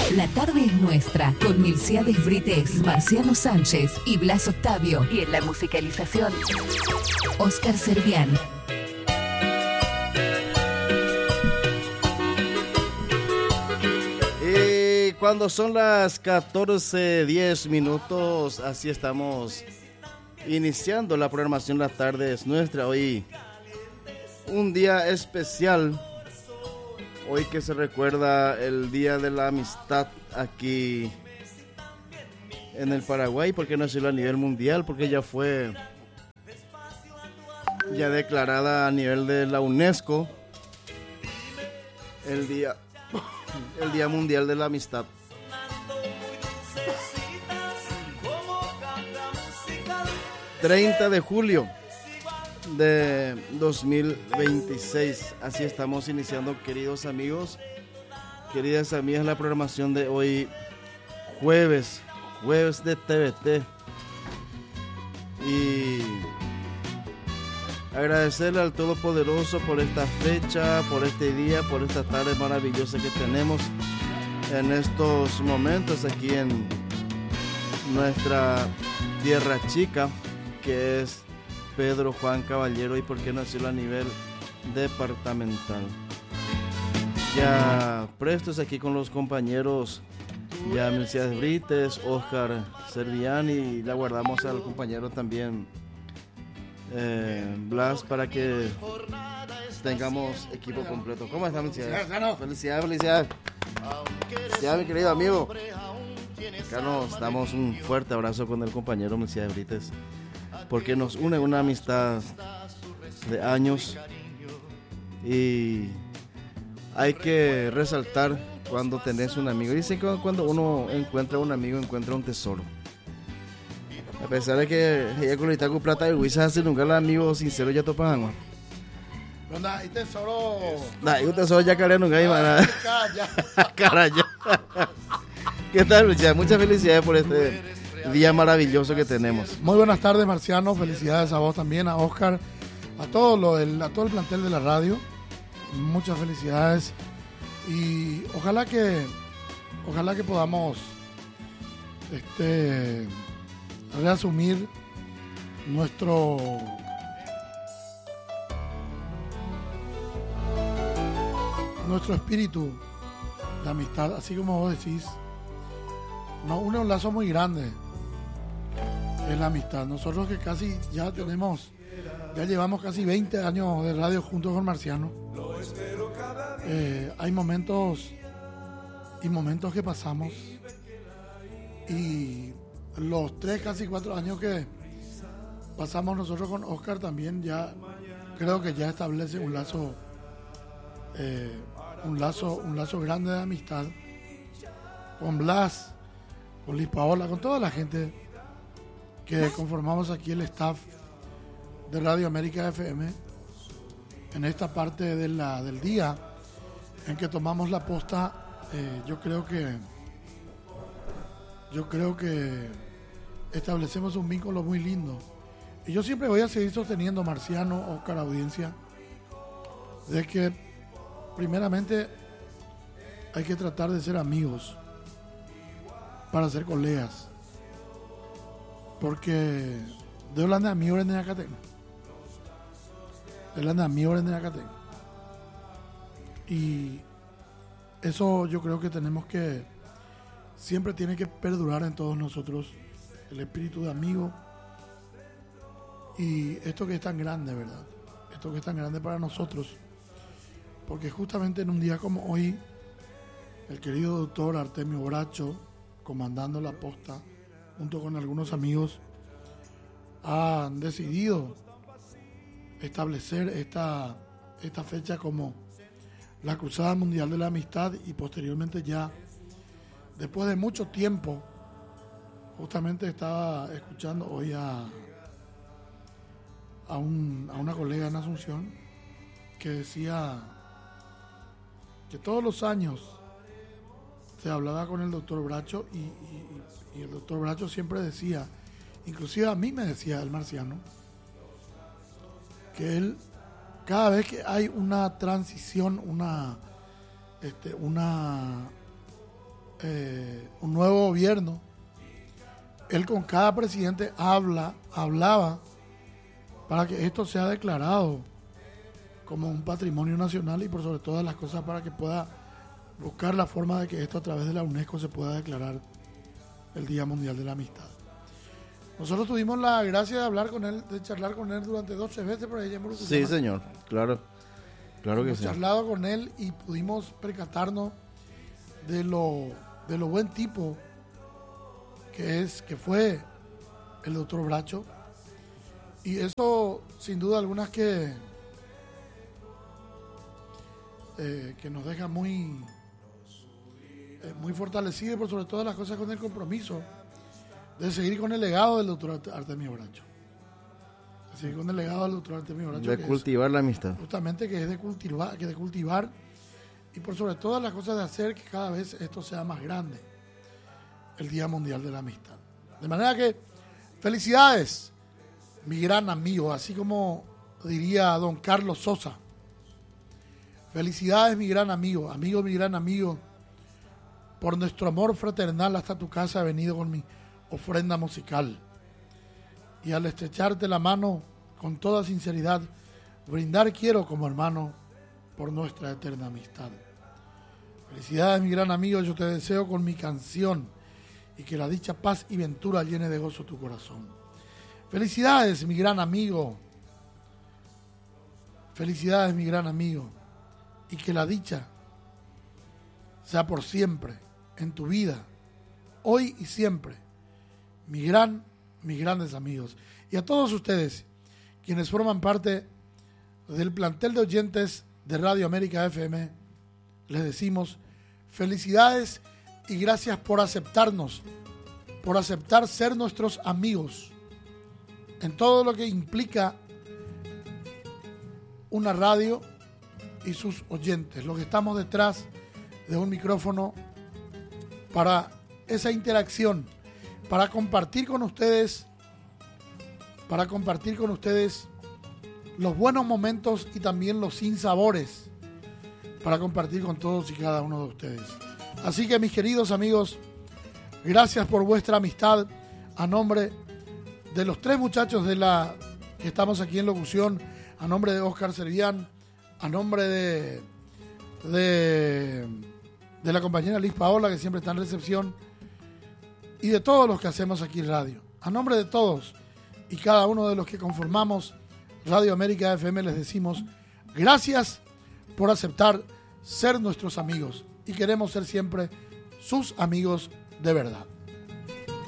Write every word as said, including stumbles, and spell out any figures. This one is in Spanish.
La tarde es nuestra, con Milciades Brites, Marciano Sánchez y Blas Octavio. Y en la musicalización, Oscar Servián. Y cuando son las catorce diez minutos, así estamos iniciando la programación. La tarde es nuestra. Hoy un día especial. Hoy que se recuerda el Día de la Amistad aquí en el Paraguay, ¿por qué no decirlo a nivel mundial? Porque ya fue ya declarada a nivel de la UNESCO el día, el Día Mundial de la Amistad. treinta de julio de dos mil veintiséis. Así estamos iniciando, queridos amigos, queridas amigas, la programación de hoy, jueves, jueves de T V T. Y agradecerle al Todopoderoso por esta fecha, por este día, por esta tarde maravillosa que tenemos en estos momentos aquí en nuestra tierra chica, que es Pedro Juan Caballero, y por qué no decirlo a nivel departamental. Ya prestos aquí con los compañeros, ya Milciades Brites, Oscar Servián, y le aguardamos al compañero también eh, Blas para que tengamos equipo completo. ¿Cómo está, Milciades? Felicidades, felicidades. Felicidades, mi querido amigo. Acá nos damos un fuerte abrazo con el compañero Milciades Brites, porque nos une una amistad de años y hay que resaltar cuando tenés un amigo. Dicen que cuando uno encuentra un amigo, encuentra un tesoro. A pesar de que ella con el con plata y Luisa hace nunca el amigo sincero ya topan agua. ¿Dónde hay tesoro? Nah, hay un tesoro ya caré nunca hay más. Carayo. ¿Qué tal, Luisa? Muchas felicidades por este día maravilloso que tenemos. Muy buenas tardes, Marciano. Felicidades a vos también, a Oscar, a todo lo el, a todo el plantel de la radio. Muchas felicidades y ojalá que ojalá que podamos este reasumir nuestro nuestro espíritu de amistad, así como vos decís. Nos une un lazo muy grande, es la amistad. Nosotros que casi ya tenemos, ya llevamos casi veinte años de radio juntos con Marciano. Eh, hay momentos y momentos que pasamos, y los tres, casi cuatro años que pasamos nosotros con Oscar también ya creo que ya establece un lazo, eh, un lazo, un lazo grande de amistad con Blas, con Liz Paola, con toda la gente que conformamos aquí el staff de Radio América F M en esta parte de la, del día en que tomamos la posta. eh, yo creo que yo creo que establecemos un vínculo muy lindo, y yo siempre voy a seguir sosteniendo, Marciano, Oscar, audiencia, de que primeramente hay que tratar de ser amigos para ser colegas, porque de Holanda a mi hora en la catena de Holanda a mi hora en la catena y eso yo creo que tenemos que siempre tiene que perdurar en todos nosotros, el espíritu de amigo, y esto que es tan grande, ¿verdad? Esto que es tan grande para nosotros, porque justamente en un día como hoy el querido doctor Artemio Bracho, comandando la posta, junto con algunos amigos, han decidido establecer esta, esta fecha como la Cruzada Mundial de la Amistad, y posteriormente ya, después de mucho tiempo, justamente estaba escuchando hoy a, a, un, a una colega en Asunción que decía que todos los años se hablaba con el doctor Bracho y, y, y el doctor Bracho siempre decía, inclusive a mí me decía el Marciano, que él, cada vez que hay una transición, una, este, una, eh, un nuevo gobierno, él con cada presidente habla, hablaba para que esto sea declarado como un patrimonio nacional y por sobre todas las cosas para que pueda buscar la forma de que esto a través de la UNESCO se pueda declarar el Día Mundial de la Amistad. Nosotros tuvimos la gracia de hablar con él, de charlar con él durante dos, tres veces por ahí en Bruselas. Sí, señor, claro, claro que Hemos sí. charlado con él y pudimos percatarnos de lo, de lo buen tipo que es, que fue el doctor Bracho. Y eso, sin duda alguna, es que, eh, que nos deja muy, eh, muy fortalecidos, por sobre todas las cosas, con el compromiso de seguir con el legado del doctor Artemio Bracho. De seguir con el legado del doctor Artemio Bracho. De cultivar es, la amistad. Justamente, que es de cultivar, que de cultivar y por sobre todas las cosas de hacer que cada vez esto sea más grande. El Día Mundial de la Amistad. De manera que, felicidades, mi gran amigo, así como diría don Carlos Sosa. Felicidades, mi gran amigo, amigo, mi gran amigo, por nuestro amor fraternal hasta tu casa he venido con mi ofrenda musical. Y al estrecharte la mano con toda sinceridad, brindar quiero como hermano por nuestra eterna amistad. Felicidades, mi gran amigo, yo te deseo con mi canción y que la dicha paz y ventura llene de gozo tu corazón. Felicidades, mi gran amigo. Felicidades, mi gran amigo. Y que la dicha sea por siempre en tu vida, hoy y siempre. Mi gran, mis grandes amigos. Y a todos ustedes, quienes forman parte del plantel de oyentes de Radio América F M, les decimos felicidades y gracias por aceptarnos, por aceptar ser nuestros amigos en todo lo que implica una radio y sus oyentes, los que estamos detrás de un micrófono para esa interacción, para compartir con ustedes, para compartir con ustedes los buenos momentos y también los sinsabores, para compartir con todos y cada uno de ustedes. Así que, mis queridos amigos, gracias por vuestra amistad. A nombre de los tres muchachos de la que estamos aquí en locución, a nombre de Óscar Servián, a nombre de, de, de la compañera Liz Paola, que siempre está en recepción, y de todos los que hacemos aquí radio, a nombre de todos y cada uno de los que conformamos Radio América F M, les decimos gracias por aceptar ser nuestros amigos y queremos ser siempre sus amigos de verdad.